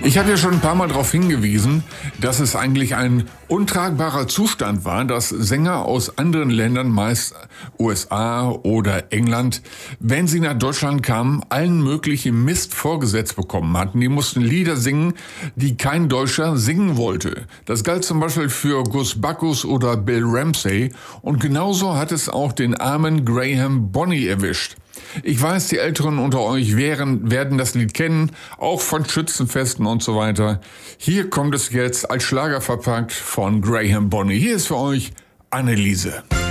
Ich habe ja schon ein paar Mal darauf hingewiesen, dass es eigentlich ein untragbarer Zustand war, dass Sänger aus anderen Ländern, meist USA oder England, wenn sie nach Deutschland kamen, allen möglichen Mist vorgesetzt bekommen hatten. Die mussten Lieder singen, die kein Deutscher singen wollte. Das galt zum Beispiel für Gus Backus oder Bill Ramsey. Und genauso hat es auch den armen Graham Bonny erwischt. Ich weiß, die Älteren unter euch werden das Lied kennen, auch von Schützenfesten und so weiter. Hier kommt es jetzt als Schlager verpackt von Graham Bonny. Hier ist für euch Anneliese.